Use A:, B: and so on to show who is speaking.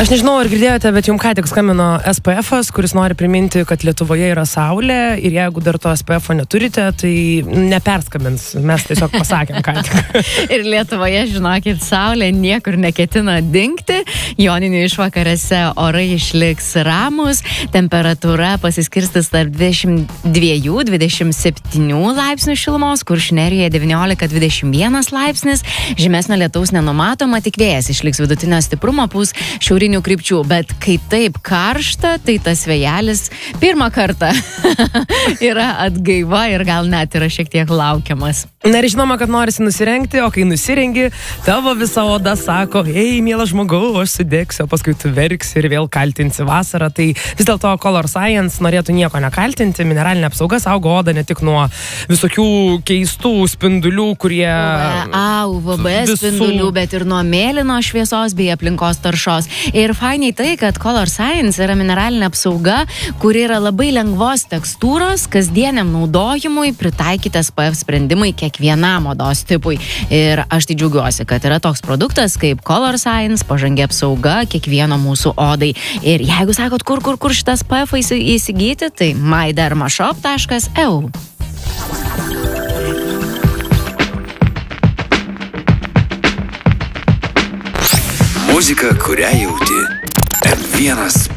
A: Aš nežinau, ar girdėjote, bet jums ką tik skambino SPF-as, kuris nori priminti, kad Lietuvoje yra saulė ir jeigu dar to SPF-o neturite, tai neperskambins. Mes tiesiog pasakėm ką tik.
B: Ir Lietuvoje, žinokit, saulė niekur neketina dingti. Joninių išvakarėse orai išliks ramus, temperatūra pasiskirstis tarp 22-27 laipsnių šilumos, Kuršių Nerijoje 19-21 laipsnis. Žymesnio lietaus nenumatoma, tik vėjas išliks vidutinio stiprumo, pūs šiaurinių krypčių, bet kai taip karšta, tai tas vėjelis pirmą kartą yra atgaiva ir gal net yra šiek tiek laukiamas.
A: Na ir žinoma, kad norisi nusirengti, o kai nusirengi, tavo visa oda sako, ei, mielas žmogau, aš sudėksiu, o paskui tu verksi ir vėl kaltinsi vasarą. Tai vis dėlto Color Science norėtų nieko nekaltinti, mineralinė apsauga saugo odą ne tik nuo visokių keistų spindulių, kurie...
B: UVB spindulių, bet ir nuo mėlyno šviesos bei aplinkos taršos. Ir fainiai tai, kad Color Science yra mineralinė apsauga, kuri yra labai lengvos tekstūros, kasdieniam naudojimui pritaikyti SPF sprendimai kiekvienam odos tipui. Ir aš tai džiaugiuosi, kad yra toks produktas kaip Color Science, pažangi apsauga kiekvieno mūsų odai. Ir jeigu sakot, kur šitas SPF įsigyti, tai mydermashop.eu.
C: Muzika, kurią jauti. M1